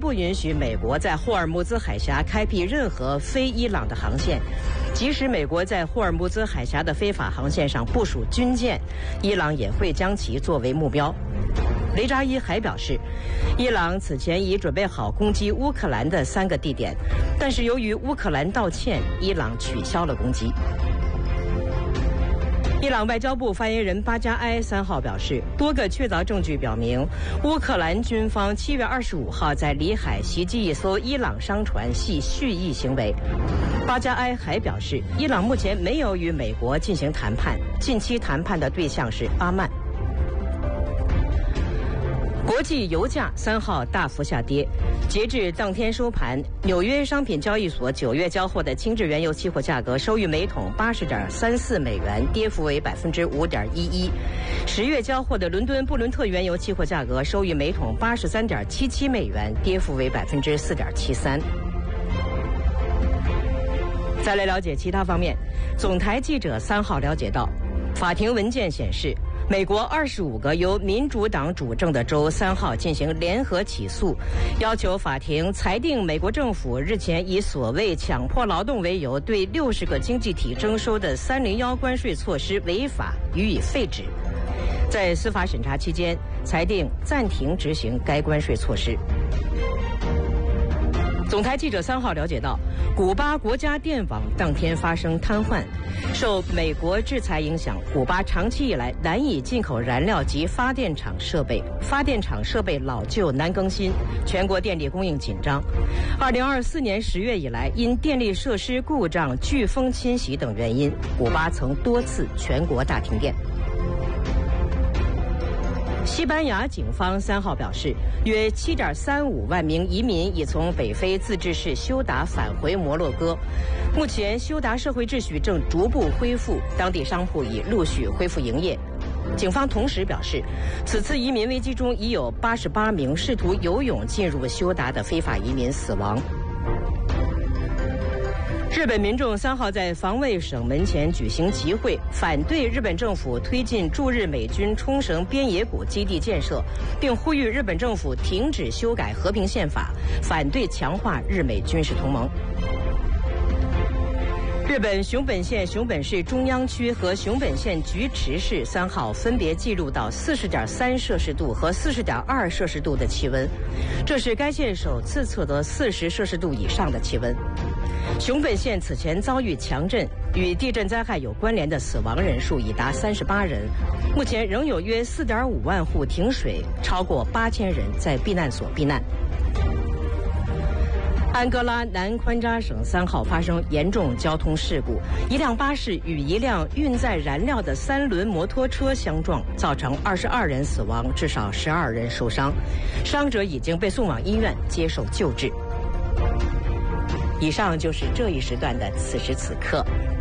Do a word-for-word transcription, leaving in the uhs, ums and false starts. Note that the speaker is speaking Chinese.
不允许美国在霍尔木兹海峡开辟任何非伊朗的航线，即使美国在霍尔木兹海峡的非法航线上部署军舰，伊朗也会将其作为目标。雷扎伊还表示，伊朗此前已准备好攻击乌克兰的三个地点，但是由于乌克兰道歉，伊朗取消了攻击。伊朗外交部发言人巴加埃三号表示，多个确凿证据表明，乌克兰军方七月二十五号在里海袭击一艘伊朗商船系蓄意行为。巴加埃还表示，伊朗目前没有与美国进行谈判，近期谈判的对象是阿曼。国际油价三号大幅下跌，截至当天收盘，纽约商品交易所九月交货的轻质原油期货价格收于每桶八十点三四美元，跌幅为百分之五点一一。十月交货的伦敦布伦特原油期货价格收于每桶八十三点七七美元，跌幅为百分之四点七三。再来了解其他方面，总台记者三号了解到，法庭文件显示，美国二十五个由民主党主政的州三号进行联合起诉，要求法庭裁定美国政府日前以所谓强迫劳动为由对六十个经济体征收的三零一关税措施违法，予以废止。在司法审查期间，裁定暂停执行该关税措施。总台记者三号了解到，古巴国家电网当天发生瘫痪，受美国制裁影响，古巴长期以来难以进口燃料及发电厂设备，发电厂设备老旧难更新，全国电力供应紧张。二零二四年十月以来，因电力设施故障、飓风侵袭等原因，古巴曾多次全国大停电。西班牙警方三号表示，约七点三五万名移民已从北非自治市休达返回摩洛哥。目前，休达社会秩序正逐步恢复，当地商铺已陆续恢复营业。警方同时表示，此次移民危机中已有八十八名试图游泳进入休达的非法移民死亡。日本民众三号在防卫省门前举行集会，反对日本政府推进驻日美军冲绳边野古基地建设，并呼吁日本政府停止修改和平宪法，反对强化日美军事同盟。日本熊本县熊本市中央区和熊本县菊池市三号分别记录到四十点三摄氏度和四十点二摄氏度的气温，这是该县首次测得四十摄氏度以上的气温。熊本县此前遭遇强震，与地震灾害有关联的死亡人数已达三十八人，目前仍有约四点五万户停水，超过八千人在避难所避难。安哥拉南宽扎省三号发生严重交通事故，一辆巴士与一辆运载燃料的三轮摩托车相撞，造成二十二人死亡，至少十二人受伤，伤者已经被送往医院接受救治。以上就是这一时段的此时此刻。